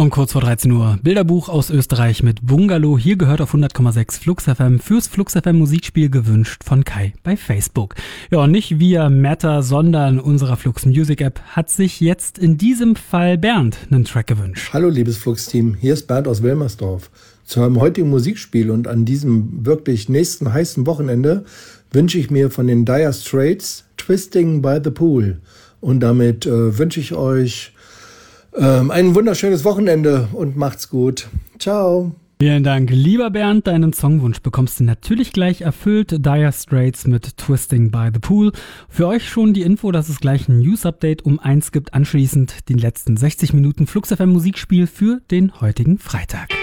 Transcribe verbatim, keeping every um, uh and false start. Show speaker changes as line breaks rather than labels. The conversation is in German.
Um kurz vor dreizehn Uhr Bilderbuch aus Österreich mit Bungalow. Hier gehört auf hundert Komma sechs Flux F M fürs Flux F M Musikspiel gewünscht von Kai bei Facebook. Ja, und nicht via Meta, sondern unserer Flux Music App hat sich jetzt in diesem Fall Bernd einen Track gewünscht.
Hallo liebes Flux-Team, hier ist Bernd aus Wilmersdorf. Zu einem heutigen Musikspiel und an diesem wirklich nächsten heißen Wochenende wünsche ich mir von den Dire Straits Twisting by the Pool. Und damit äh, wünsche ich euch ähm, ein wunderschönes Wochenende und macht's gut. Ciao.
Vielen Dank, lieber Bernd. Deinen Songwunsch bekommst du natürlich gleich erfüllt. Dire Straits mit Twisting by the Pool. Für euch schon die Info, dass es gleich ein News-Update um eins gibt. Anschließend den letzten sechzig Minuten Flux F M Musikspiel für den heutigen Freitag.